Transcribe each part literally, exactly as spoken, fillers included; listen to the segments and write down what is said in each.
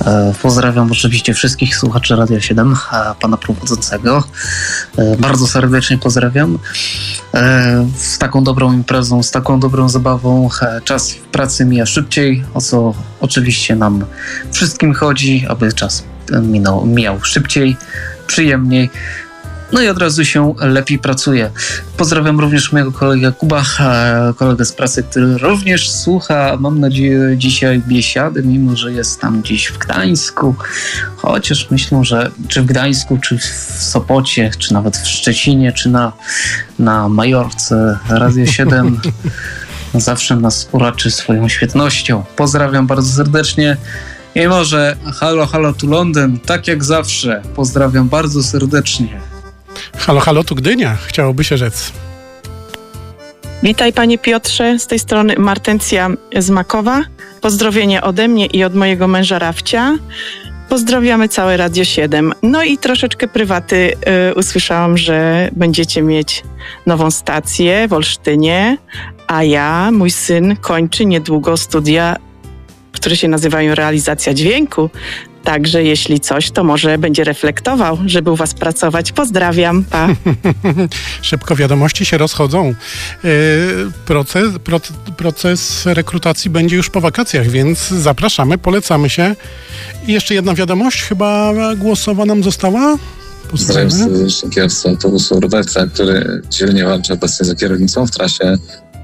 Pozdrawiam oczywiście wszystkich słuchaczy Radia siedem, pana prowadzącego. Bardzo serdecznie pozdrawiam. Z taką dobrą imprezą, z taką dobrą zabawą czas w pracy mija szybciej, o co oczywiście nam wszystkim chodzi, aby czas minął, mijał szybciej, przyjemniej. No i od razu się lepiej pracuje. Pozdrawiam również mojego kolegę Kuba, kolegę z pracy, który również słucha, mam nadzieję, dzisiaj biesiady, mimo że jest tam gdzieś w Gdańsku. Chociaż myślę, że czy w Gdańsku, czy w Sopocie, czy nawet w Szczecinie, czy na, na Majorce Radio siedem zawsze nas uraczy swoją świetnością. Pozdrawiam bardzo serdecznie. I może halo, halo, tu Londyn, tak jak zawsze. Pozdrawiam bardzo serdecznie. Halo, halo, tu Gdynia, chciałoby się rzec. Witaj panie Piotrze, z tej strony Martencja z Makowa. Pozdrowienia ode mnie i od mojego męża Rafcia. Pozdrawiamy całe Radio siedem. No i troszeczkę prywaty y, usłyszałam, że będziecie mieć nową stację w Olsztynie, a ja, mój syn kończy niedługo studia, które się nazywają realizacja dźwięku. Także jeśli coś, to może będzie reflektował, żeby u was pracować. Pozdrawiam, pa. Szybko wiadomości się rozchodzą. Yy, proces, pro, proces rekrutacji będzie już po wakacjach, więc zapraszamy, polecamy się. I jeszcze jedna wiadomość, chyba głosowa nam została. Pozdrawiam serdecznie kierowcę autobusu Rudeca, który dzielnie walczy obecnie za kierownicą w trasie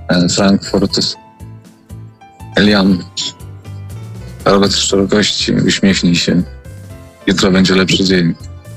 Frankfurt-Elian. Robert szczerokości, uśmiechnij się. Jutro będzie lepszy dzień.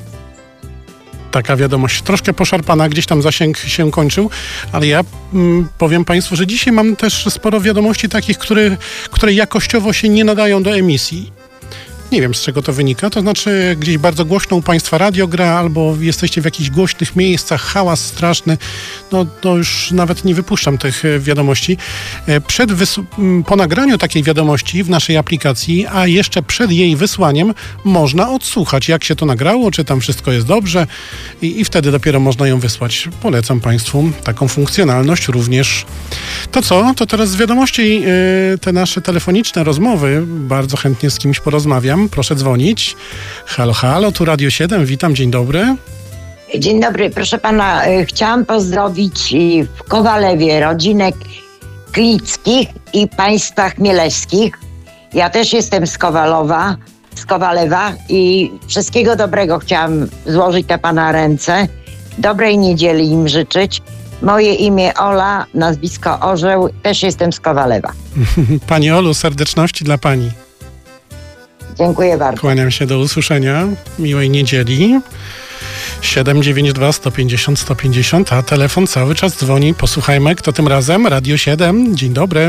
Taka wiadomość, troszkę poszarpana, gdzieś tam zasięg się kończył, ale ja mm, powiem Państwu, że dzisiaj mam też sporo wiadomości takich, które, które jakościowo się nie nadają do emisji. Nie wiem, z czego to wynika, to znaczy gdzieś bardzo głośno u Państwa radio gra, albo jesteście w jakichś głośnych miejscach, hałas straszny, no to już nawet nie wypuszczam tych wiadomości. Przed wys- po nagraniu takiej wiadomości w naszej aplikacji, a jeszcze przed jej wysłaniem można odsłuchać, jak się to nagrało, czy tam wszystko jest dobrze i, i wtedy dopiero można ją wysłać. Polecam Państwu taką funkcjonalność również. To co? To teraz z wiadomości yy, te nasze telefoniczne rozmowy, bardzo chętnie z kimś porozmawiam. Proszę dzwonić. Halo, halo, tu Radio siedem, witam, dzień dobry. Dzień dobry, proszę pana, chciałam pozdrowić w Kowalewie rodzinę Klickich i państwa chmielewskich. Ja też jestem z Kowalowa, z Kowalewa i wszystkiego dobrego chciałam złożyć na pana ręce. Dobrej niedzieli im życzyć. Moje imię Ola, nazwisko Orzeł, też jestem z Kowalewa. Pani Olu, serdeczności dla pani. Dziękuję bardzo. Kłaniam się, do usłyszenia. Miłej niedzieli. siedem dziewięć dwa sto pięćdziesiąt sto pięćdziesiąt, a telefon cały czas dzwoni. Posłuchajmy, kto tym razem. Radio siedem, dzień dobry.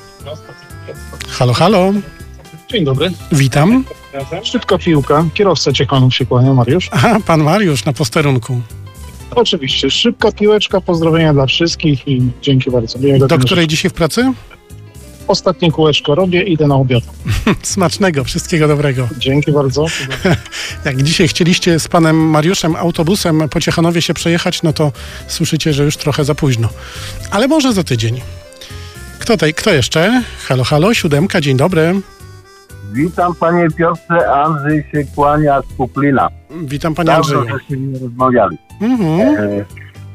Halo, halo. Dzień dobry. Witam. Szybka piłka. Kierowca Ciechanów się kłania, Mariusz. Aha, pan Mariusz na posterunku. Oczywiście. Szybka piłeczka, pozdrowienia dla wszystkich i dzięki bardzo. Miłego Do której dzisiaj w pracy? Ostatnie kółeczko robię, idę na obiad. Smacznego, wszystkiego dobrego. Dzięki bardzo. Jak dzisiaj chcieliście z panem Mariuszem autobusem po Ciechanowie się przejechać, no to słyszycie, że już trochę za późno. Ale może za tydzień. Kto, tej, kto jeszcze? Halo, halo, siódemka, dzień dobry. Witam panie Piotrze, Andrzej się kłania z Kuplina. Witam panie Andrzeju. Dawno żeśmy nie rozmawiali. Mhm. E,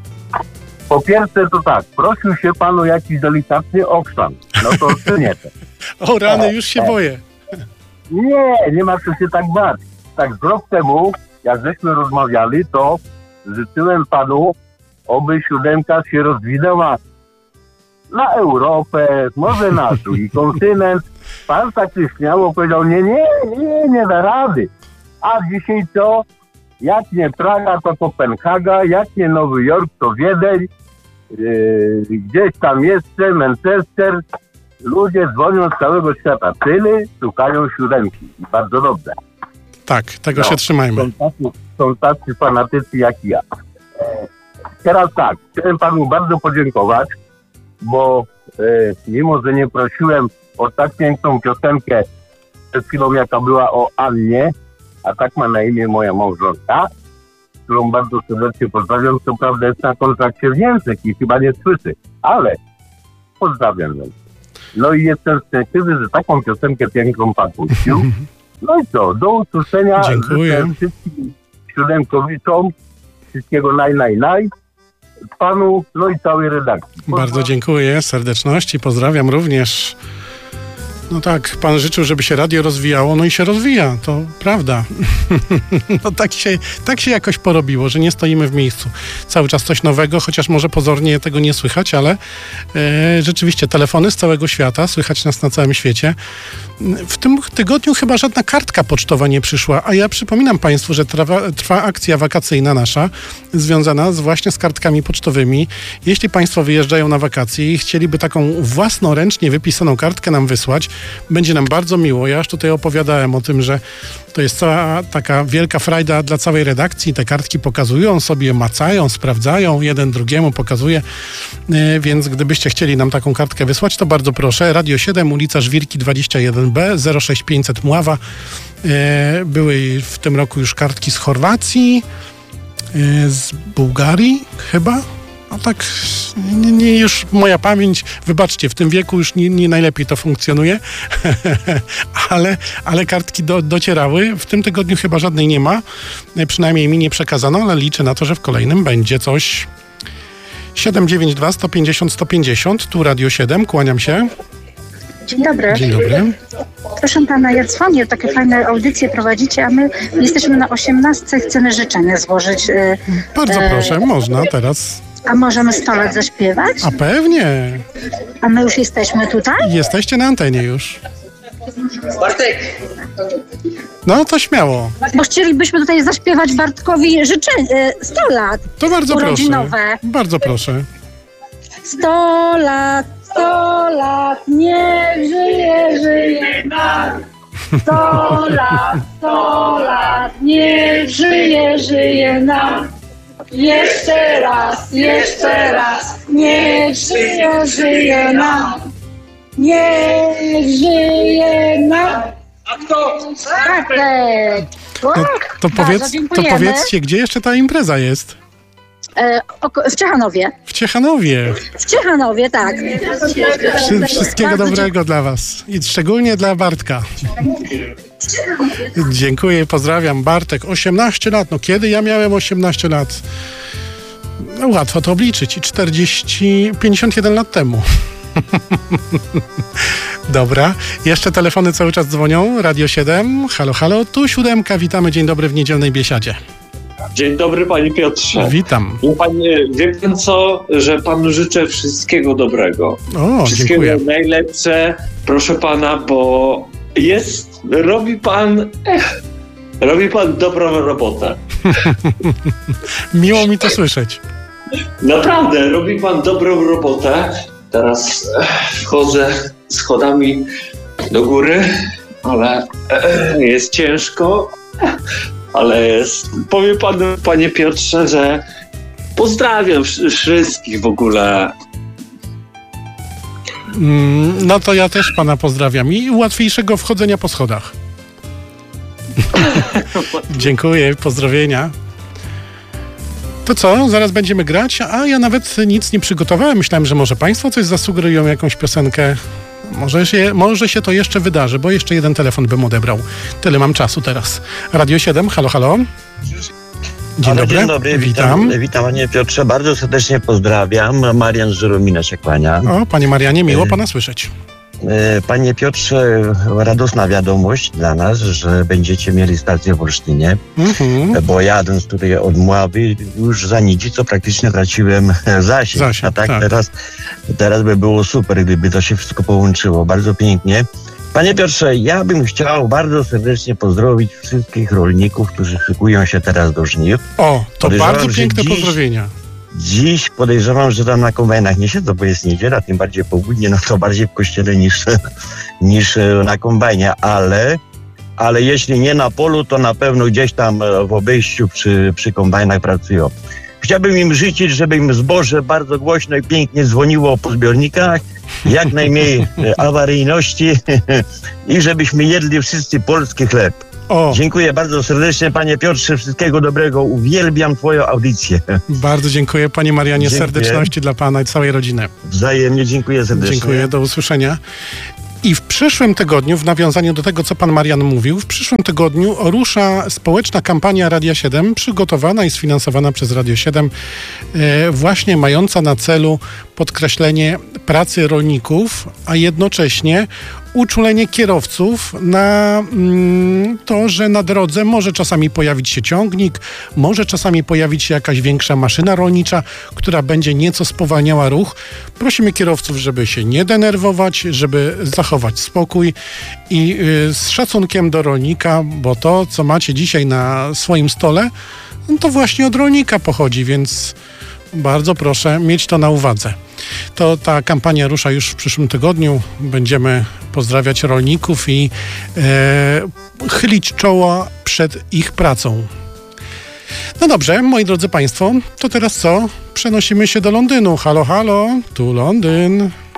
po pierwsze to tak, prosił się panu jakiś delikatny okrzan. No to czynię to. O rany, już się boję. Nie, nie ma co się tak bać. Tak z rok temu, jak żeśmy rozmawiali, to życzyłem panu, oby siódemka się rozwinęła na Europę, może na drugi kontynent. Pan tak się śmiało powiedział, nie, nie, nie, nie da rady. A dzisiaj to, jak nie Praga, to Kopenhaga, jak nie Nowy Jork, to Wiedeń, yy, gdzieś tam jeszcze Manchester. Ludzie dzwonią z całego świata. Tyle szukają siódemki. I bardzo dobrze. Tak, tego no, się trzymajmy. Są tacy, są tacy fanatycy jak ja. E, teraz tak, chciałem panu bardzo podziękować, bo e, mimo, że nie prosiłem o tak piękną piosenkę przed chwilą, jaka była o Annie, a tak ma na imię moja małżonka, którą bardzo serdecznie pozdrawiam, co prawda jest na kontrakcie w Niemczech i chyba nie słyszy, ale pozdrawiam ją. No i jestem szczęśliwy, że taką piosenkę piękną pan puścił. No i co, do usłyszenia. Dziękuję. Życzę wszystkim siódemkowiczom wszystkiego naj, naj, naj. Panu, no i całej redakcji. Bardzo dziękuję, serdeczności, pozdrawiam również. No tak, pan życzył, żeby się radio rozwijało, no i się rozwija, to prawda. No tak się, tak się jakoś porobiło, że nie stoimy w miejscu. Cały czas coś nowego, chociaż może pozornie tego nie słychać, ale e, rzeczywiście telefony z całego świata, słychać nas na całym świecie. W tym tygodniu chyba żadna kartka pocztowa nie przyszła, a ja przypominam państwu, że trwa, trwa akcja wakacyjna nasza, związana z właśnie z kartkami pocztowymi. Jeśli państwo wyjeżdżają na wakacje i chcieliby taką własnoręcznie wypisaną kartkę nam wysłać, będzie nam bardzo miło. Ja już tutaj opowiadałem o tym, że to jest cała taka wielka frajda dla całej redakcji. Te kartki pokazują sobie, macają, sprawdzają, jeden drugiemu pokazuje. Więc gdybyście chcieli nam taką kartkę wysłać, to bardzo proszę. Radio siedem, ulica Żwirki dwadzieścia jeden B, zero sześć pięćset Mława. Były w tym roku już kartki z Chorwacji, z Bułgarii chyba. No tak, nie, nie, już moja pamięć, wybaczcie, w tym wieku już nie, nie najlepiej to funkcjonuje, ale, ale kartki do, docierały. W tym tygodniu chyba żadnej nie ma, przynajmniej mi nie przekazano, ale liczę na to, że w kolejnym będzie coś. siedem dziewięć dwa, sto pięćdziesiąt, sto pięćdziesiąt, tu Radio siedem, kłaniam się. Dzień dobry. Dzień dobry. Proszę pana, ja dzwonię, takie fajne audycje prowadzicie, a my jesteśmy na osiemnastce, chcemy życzenia złożyć. Bardzo e, proszę, można teraz. A możemy sto lat zaśpiewać? A pewnie. A my już jesteśmy tutaj? Jesteście na antenie już. Bartek! No to śmiało. Bo chcielibyśmy tutaj zaśpiewać Bartkowi życzenie, sto lat. To bardzo urodzinowe. proszę. Bardzo proszę. sto lat, sto lat, niech żyje, żyje nam. sto lat, sto lat, niech żyje, żyje nam. Jeszcze raz, jeszcze raz, niech żyje, żyje nam. Niech żyje nam. A kto? Bartek. No, to, powiedz, to powiedzcie, gdzie jeszcze ta impreza jest? E, oko- w Ciechanowie. W Ciechanowie. W Ciechanowie, tak. Wszy- Wszystkiego Bardzo dobrego dla was. I szczególnie dla Bartka. Dziękuję, pozdrawiam. Bartek, osiemnaście lat. No kiedy ja miałem osiemnaście lat? No, łatwo to obliczyć. I czterdzieści, pięćdziesiąt jeden lat temu. Dobra. Jeszcze telefony cały czas dzwonią. Radio siedem. Halo, halo. Tu siódemka. Witamy. Dzień dobry w niedzielnej biesiadzie. Dzień dobry, panie Piotrze. Witam. No, panie, wie pan co, że panu życzę wszystkiego dobrego. O, wszystkiego dziękuję. najlepsze, proszę pana, bo jest, robi pan, ech, robi pan dobrą robotę. Miło mi to słyszeć. Naprawdę, robi pan dobrą robotę. Teraz ech, wchodzę schodami do góry, ale ech, jest ciężko. Ale jest, powiem panu, panie Piotrze, że pozdrawiam wszystkich w ogóle. Mm, no to ja też pana pozdrawiam i łatwiejszego wchodzenia po schodach. Dziękuję, pozdrowienia. To co, zaraz będziemy grać, a ja nawet nic nie przygotowałem. Myślałem, że może państwo coś zasugerują, jakąś piosenkę. Może się, może się to jeszcze wydarzy, bo jeszcze jeden telefon bym odebrał. Tyle mam czasu teraz. Radio siedem, halo, halo. Dzień halo, dobry. Dzień dobry, witam. Witam, witam panie Piotrze, bardzo serdecznie pozdrawiam. Marian z Żeromina się kłania. O, panie Marianie, miło pana słyszeć. Panie Piotrze, radosna wiadomość dla nas, że będziecie mieli stację w Olsztynie, mhm. bo jadąc tutaj od Mławy już za Nidzico praktycznie traciłem zasięg, zasięg a tak, tak. Teraz, teraz by było super, gdyby to się wszystko połączyło, bardzo pięknie. Panie Piotrze, ja bym chciał bardzo serdecznie pozdrowić wszystkich rolników, którzy szykują się teraz do żniw. O, to bardzo piękne dziś, pozdrowienia. Dziś podejrzewam, że tam na kombajnach nie siedzą, bo jest niedziela, tym bardziej południe, no to bardziej w kościele niż, niż na kombajnie, ale, ale jeśli nie na polu, to na pewno gdzieś tam w obejściu przy, przy kombajnach pracują. Chciałbym im życzyć, żeby im zboże bardzo głośno i pięknie dzwoniło po zbiornikach, jak najmniej awaryjności i żebyśmy jedli wszyscy polski chleb. O. Dziękuję bardzo serdecznie, panie Piotrze, wszystkiego dobrego, uwielbiam twoją audycję. Bardzo dziękuję, panie Marianie, dziękuję. Serdeczności dla pana i całej rodziny. Wzajemnie, dziękuję serdecznie. Dziękuję, do usłyszenia. I w przyszłym tygodniu, w nawiązaniu do tego, co pan Marian mówił, w przyszłym tygodniu rusza społeczna kampania Radia siedem, przygotowana i sfinansowana przez Radio siedem, e, właśnie mająca na celu podkreślenie pracy rolników, a jednocześnie uczulenie kierowców na mm, to, że na drodze może czasami pojawić się ciągnik, może czasami pojawić się jakaś większa maszyna rolnicza, która będzie nieco spowalniała ruch. Prosimy kierowców, żeby się nie denerwować, żeby zachować spokój i y, z szacunkiem do rolnika, bo to, co macie dzisiaj na swoim stole, no to właśnie od rolnika pochodzi, więc bardzo proszę mieć to na uwadze. To ta kampania rusza już w przyszłym tygodniu. Będziemy pozdrawiać rolników i e, chylić czoła przed ich pracą. No dobrze, moi drodzy Państwo, to teraz co? Przenosimy się do Londynu. Halo, halo, tu Londyn.